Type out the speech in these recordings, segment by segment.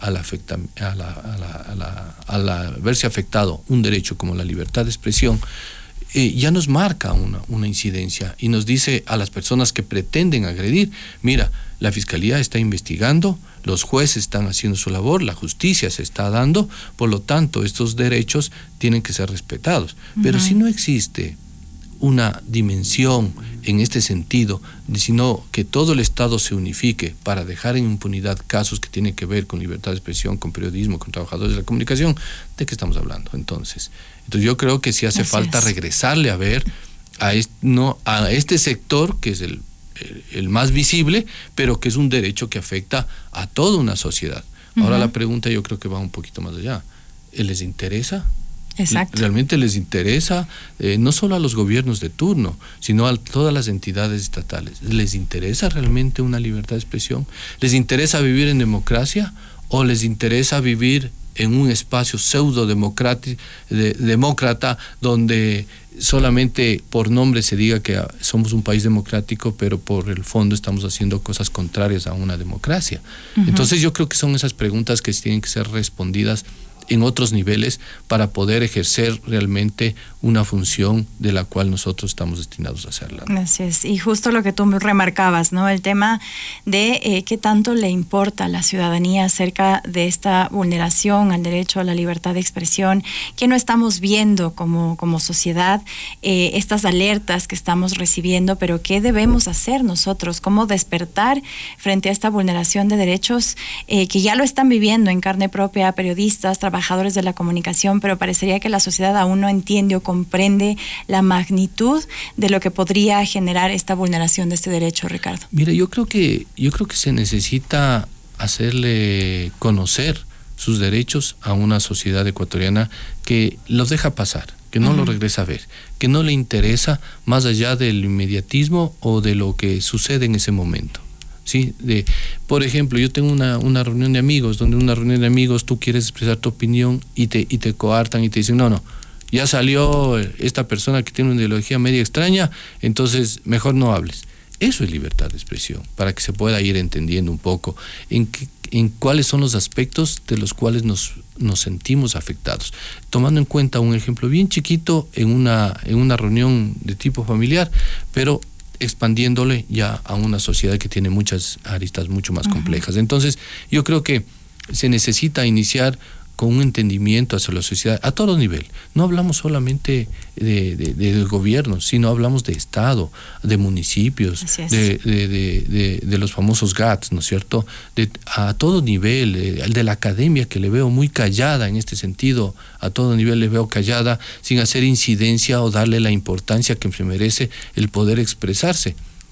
al verse afectado un derecho como la libertad de expresión, ya nos marca una incidencia y nos dice a las personas que pretenden agredir: mira, la Fiscalía está investigando, los jueces están haciendo su labor, la justicia se está dando, por lo tanto estos derechos tienen que ser respetados. Pero si no existe una dimensión en este sentido, sino que todo el Estado se unifique para dejar en impunidad casos que tienen que ver con libertad de expresión, con periodismo, con trabajadores de la comunicación, ¿de qué estamos hablando? Entonces yo creo que sí hace falta regresarle a ver a este sector que es el más visible, pero que es un derecho que afecta a toda una sociedad. Ahora la pregunta yo creo que va un poquito más allá. ¿Les interesa? Exacto. Realmente les interesa, no solo a los gobiernos de turno, sino a todas las entidades estatales. ¿Les interesa realmente una libertad de expresión? ¿Les interesa vivir en democracia o les interesa vivir en un espacio demócrata donde solamente por nombre se diga que somos un país democrático, pero por el fondo estamos haciendo cosas contrarias a una democracia? Entonces yo creo que son esas preguntas que tienen que ser respondidas en otros niveles para poder ejercer realmente una función de la cual nosotros estamos destinados a hacerla. Así es, y justo lo que tú remarcabas, ¿no? El tema de qué tanto le importa a la ciudadanía acerca de esta vulneración al derecho a la libertad de expresión, que no estamos viendo como sociedad, estas alertas que estamos recibiendo, pero qué debemos hacer nosotros, cómo despertar frente a esta vulneración de derechos que ya lo están viviendo en carne propia periodistas, trabajadores de la comunicación, pero parecería que la sociedad aún no entiende o comprende la magnitud de lo que podría generar esta vulneración de este derecho, Ricardo. Mira, yo creo que se necesita hacerle conocer sus derechos a una sociedad ecuatoriana que los deja pasar, que no lo regresa a ver, que no le interesa más allá del inmediatismo o de lo que sucede en ese momento. ¿Sí? Por ejemplo, yo tengo una reunión de amigos, donde en una reunión de amigos tú quieres expresar tu opinión y te coartan y te dicen, no, ya salió esta persona que tiene una ideología media extraña, entonces mejor no hables. Eso es libertad de expresión, para que se pueda ir entendiendo un poco en cuáles son los aspectos de los cuales nos sentimos afectados. Tomando en cuenta un ejemplo bien chiquito en una reunión de tipo familiar, pero expandiéndole ya a una sociedad que tiene muchas aristas mucho más complejas. Entonces, yo creo que se necesita iniciar con un entendimiento hacia la sociedad a todo nivel. No hablamos solamente de gobiernos, sino hablamos de Estado, de municipios, de los famosos GATS, ¿no es cierto? A todo nivel, de la academia, que le veo muy callada en este sentido, a todo nivel le veo callada, sin hacer incidencia o darle la importancia que se merece el poder expresarse.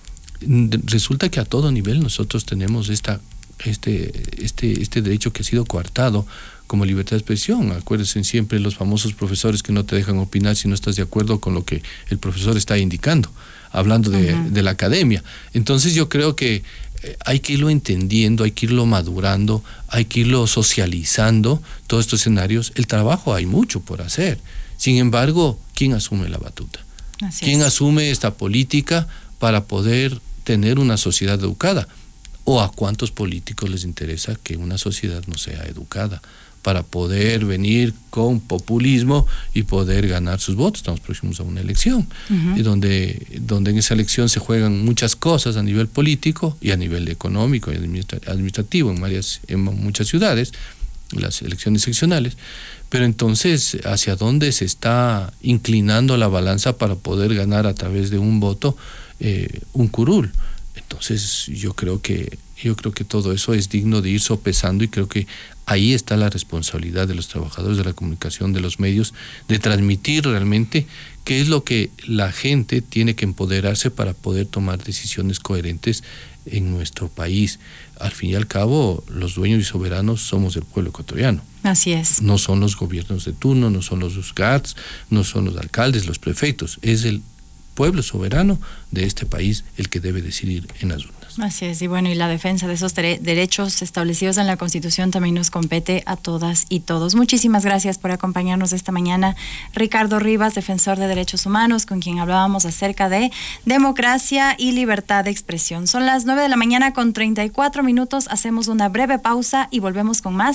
Resulta que a todo nivel nosotros tenemos este derecho que ha sido coartado como libertad de expresión. Acuérdense siempre los famosos profesores que no te dejan opinar si no estás de acuerdo con lo que el profesor está indicando, hablando de la academia. Entonces yo creo que hay que irlo entendiendo, hay que irlo madurando, hay que irlo socializando, todos estos escenarios. El trabajo hay mucho por hacer. Sin embargo, ¿quién asume la batuta? ¿Quién asume esta política para poder tener una sociedad educada? ¿O a cuántos políticos les interesa que una sociedad no sea educada para poder venir con populismo y poder ganar sus votos? Estamos próximos a una elección, y donde en esa elección se juegan muchas cosas a nivel político y a nivel económico y administrativo en muchas ciudades, las elecciones seccionales. Pero entonces, ¿hacia dónde se está inclinando la balanza para poder ganar a través de un voto un curul? Entonces yo creo que todo eso es digno de ir sopesando, y creo que ahí está la responsabilidad de los trabajadores de la comunicación, de los medios, de transmitir realmente qué es lo que la gente tiene que empoderarse para poder tomar decisiones coherentes en nuestro país. Al fin y al cabo, los dueños y soberanos somos el pueblo ecuatoriano. Así es. No son los gobiernos de turno, no son los GATS, no son los alcaldes, los prefectos. Es el pueblo soberano de este país el que debe decidir en las urnas. Así es, y bueno, y la defensa de esos derechos establecidos en la Constitución también nos compete a todas y todos. Muchísimas gracias por acompañarnos esta mañana, Ricardo Rivas, defensor de derechos humanos, con quien hablábamos acerca de democracia y libertad de expresión. Son las 9:34 a.m, hacemos una breve pausa y volvemos con más